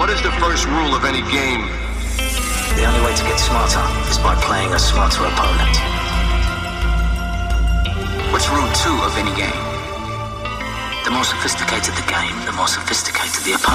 What is the first rule of any game? The only way to get smarter is by playing a smarter opponent. What's rule 2 of any game? The more sophisticated the game, the more sophisticated the opponent.